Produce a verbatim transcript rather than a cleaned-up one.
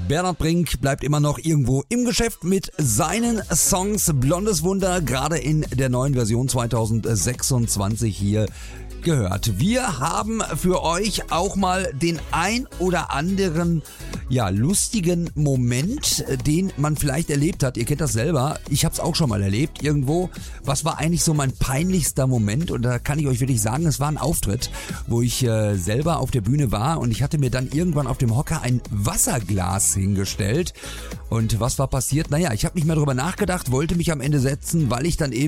Bernhard Brink bleibt immer noch irgendwo im Geschäft mit seinen Songs. Blondes Wunder, gerade in der neuen Version zwanzig sechsundzwanzig hier gehört. Wir haben für euch auch mal den ein oder anderen, ja, lustigen Moment, den man vielleicht erlebt hat. Ihr kennt das selber. Ich habe es auch schon mal erlebt irgendwo. Was war eigentlich so mein peinlichster Moment? Und da kann ich euch wirklich sagen, es war ein Auftritt, wo ich äh, selber auf der Bühne war und ich hatte mir dann irgendwann auf dem Hocker ein Wasserglas hingestellt. Und was war passiert? Naja, ich habe nicht mehr drüber nachgedacht, wollte mich am Ende setzen, weil ich dann eben